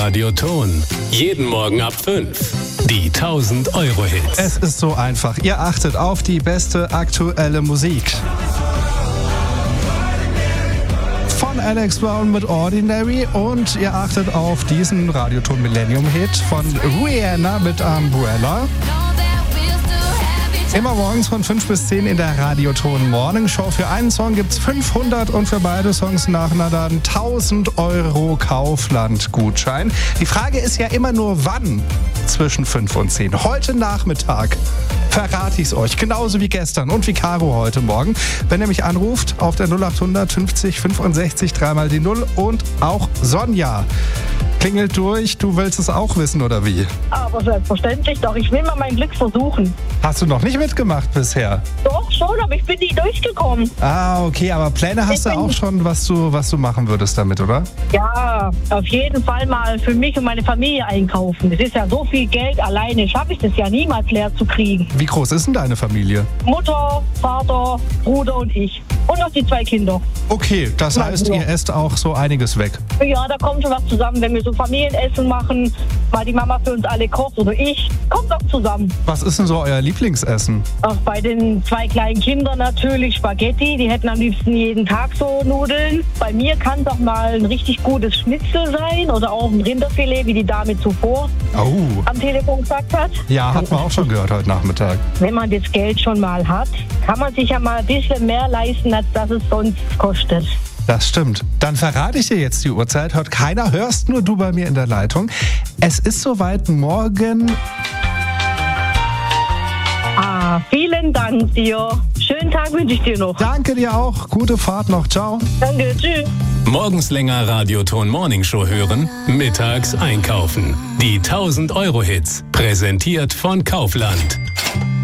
Radioton. Jeden Morgen ab 5. Die 1000-Euro-Hits. Es ist so einfach. Ihr achtet auf die beste aktuelle Musik. Von Alex Brown mit Ordinary und ihr achtet auf diesen Radioton Millennium-Hit von Rihanna mit Umbrella. Immer morgens von 5 bis 10 in der Radioton Morning Show. Für einen Song gibt's 500 und für beide Songs nacheinander 1000 Euro Kaufland-Gutschein. Die Frage ist ja immer nur, wann zwischen 5 und 10. Heute Nachmittag verrate ich es euch, genauso wie gestern und wie Caro heute Morgen. Wenn ihr mich anruft auf der 0800 50 65 3 die 0 und auch Sonja klingelt durch. Du willst es auch wissen, oder wie? Aber selbstverständlich doch. Ich will mal mein Glück versuchen. Hast du noch nicht mitgemacht bisher? Doch, schon, aber ich bin nie durchgekommen. Ah, okay, aber Pläne hast du auch schon, was du machen würdest damit, oder? Ja, auf jeden Fall mal für mich und meine Familie einkaufen. Es ist ja so viel Geld, alleine schaffe ich das ja niemals leer zu kriegen. Wie groß ist denn deine Familie? Mutter, Vater, Bruder und ich. Und noch die 2 Kinder. Okay, das heißt, ihr esst auch so einiges weg. Ja, da kommt schon was zusammen, wenn wir so Familienessen machen, mal die Mama für uns alle kocht oder ich, kommt auch zusammen. Was ist denn so euer Lieblingsessen? Auch bei den 2 kleinen Kindern natürlich Spaghetti, die hätten am liebsten jeden Tag so Nudeln. Bei mir kann doch mal ein richtig gutes Schnitzel sein oder auch ein Rinderfilet, wie die Dame zuvor am Telefon gesagt hat. Ja, hat man auch schon gehört heute Nachmittag. Wenn man das Geld schon mal hat, kann man sich ja mal ein bisschen mehr leisten, als das es sonst kostet. Das stimmt. Dann verrate ich dir jetzt die Uhrzeit. Hört keiner, hörst nur du bei mir in der Leitung. Es ist soweit morgen. Vielen Dank dir. Schönen Tag wünsche ich dir noch. Danke dir auch. Gute Fahrt noch. Ciao. Danke, tschüss. Morgens länger Radioton Morning Show hören, mittags einkaufen. Die 1000-Euro-Hits. Präsentiert von Kaufland.